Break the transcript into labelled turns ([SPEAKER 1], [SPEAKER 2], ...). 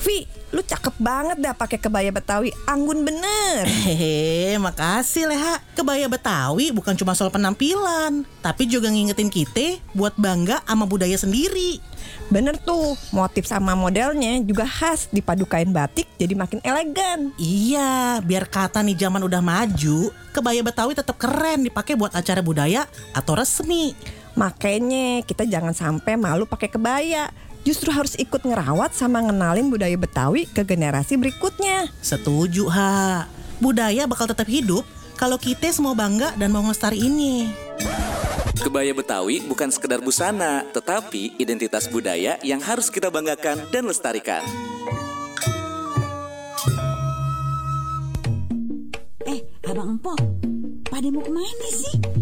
[SPEAKER 1] Vi, lu cakep banget dah pakai kebaya Betawi, anggun bener.
[SPEAKER 2] Hehe, makasih Leha. Kebaya Betawi bukan cuma soal penampilan, tapi juga ngingetin kita buat bangga sama budaya sendiri.
[SPEAKER 1] Bener tuh, motif sama modelnya juga khas dipadu kain batik jadi makin elegan.
[SPEAKER 2] Iya, biar kata nih zaman udah maju, kebaya Betawi tetap keren dipakai buat acara budaya atau resmi.
[SPEAKER 1] Makanya kita jangan sampai malu pakai kebaya. Justru harus ikut ngerawat sama ngenalin budaya Betawi ke generasi berikutnya.
[SPEAKER 2] Setuju, Ha. Budaya bakal tetap hidup kalau kita semua bangga dan mau ngelestariinnya.
[SPEAKER 3] Kebaya Betawi bukan sekedar busana, tetapi identitas budaya yang harus kita banggakan dan lestarikan.
[SPEAKER 4] Abang Empok, pada mau kemana sih?